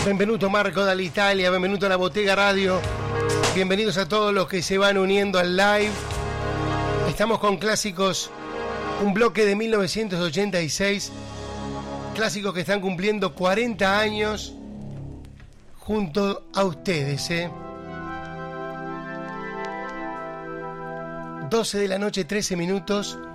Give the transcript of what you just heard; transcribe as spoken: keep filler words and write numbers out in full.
Benvenuto Marco dall'Italia, benvenuto a la Bottega Radio, bienvenidos a todos los que se van uniendo al live. Estamos con clásicos, un bloque de mil novecientos ochenta y seis, clásicos que están cumpliendo cuarenta años junto a ustedes, ¿eh? doce de la noche, trece minutos.